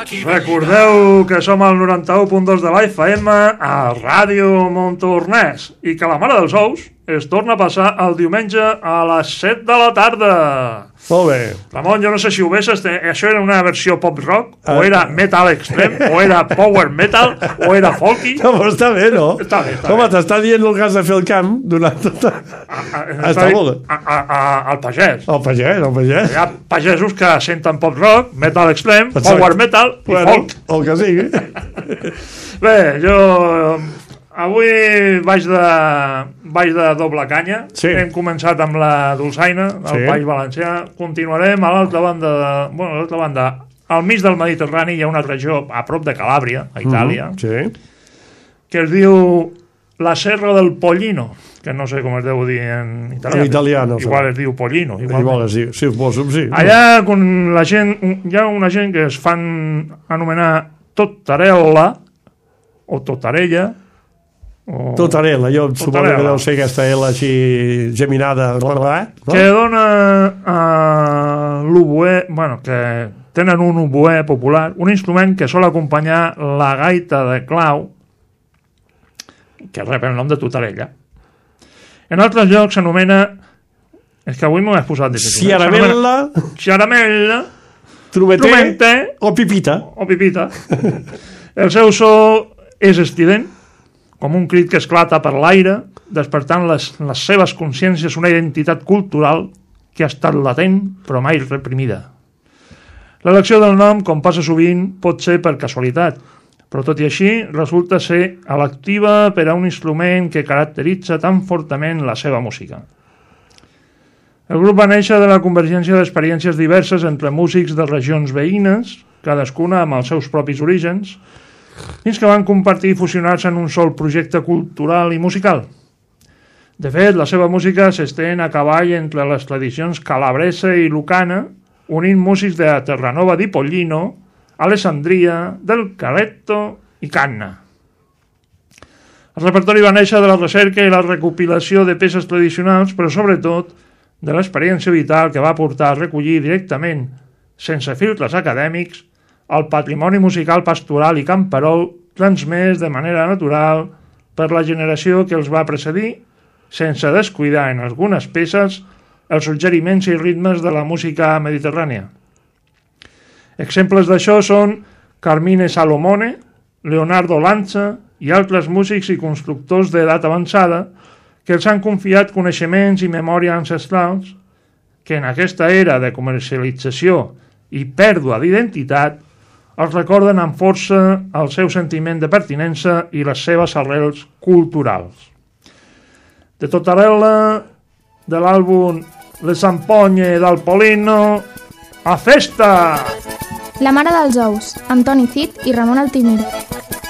Recordeu que som al 91.2 de la FM a Ràdio Montornès i que la Mare dels Ous es torna a passar el diumenge a les 7 de la tarda. Molt bé. Ramon, jo no sé si ho ves, això era una versió pop-rock, o era metal extrem, o era power metal, o era folky. No, però està bé, no? Està bé, està Home, bé. t'està dient el que has de fer al camp durant tota... Està molt bé. Al pagès. El pagès. Hi ha pagesos que senten pop-rock, metal extrem, power metal i folk. El que sigui. Bé, jo... Avui vaig de doble canya. Sí. Hem començat amb la dolçaina, el País Valencià. Continuarem a l'altra banda, al mig del Mediterrani hi ha una regió a prop de Calàbria, a Itàlia, que es diu la Serra del Pollino, que no sé com es deu dir en italià. En italià, no sé. Igual es diu Pollino. Igual es diu, sí, sí. Allà hi ha una gent que es fan anomenar Tottarella o Tottarella. Tottarella, jo suposo que deu ser aquesta L així geminada, no? Que dona a l'oboè, que tenen un oboè popular, un instrument que sol acompanyar la gaita de clau, que rep el nom de Tottarella. En altres llocs s'anomena, és que avui m'ho has posat difícil, Ciaramella, Tromete o Pipita. El seu so és estrident, com un crit que esclata per l'aire, despertant les seves consciències una identitat cultural que ha estat latent però mai reprimida. L'elecció del nom, com passa sovint, pot ser per casualitat, però tot i així resulta ser electiva per a un instrument que caracteritza tan fortament la seva música. El grup va néixer de la convergència d'experiències diverses entre músics de regions veïnes, cadascuna amb els seus propis orígens, fins que van compartir i fusionar-se en un sol projecte cultural i musical. De fet, la seva música s'estén a cavall entre les tradicions calabresa i lucana, unint músics de Terranova di Pollino, Alessandria, del Carretto i Canna. El repertori va néixer de la recerca i la recopilació de peces tradicionals, però sobretot de l'experiència vital que va portar a recollir directament, sense filtres acadèmics, el patrimoni musical pastoral i camperol transmès de manera natural per la generació que els va precedir, sense descuidar en algunes peces els suggeriments i ritmes de la música mediterrània. Exemples d'això són Carmine Salomone, Leonardo Lanza i altres músics i constructors d'edat avançada que els han confiat coneixements i memòria ancestrals que en aquesta era de comercialització i pèrdua d'identitat els recorden amb força el seu sentiment de pertinença i les seves arrels culturals. De Tottarella, de l'àlbum Le Zampogne del Pollino, a festa! La Mare dels Ous, amb Toni Cid i Ramon Altimira.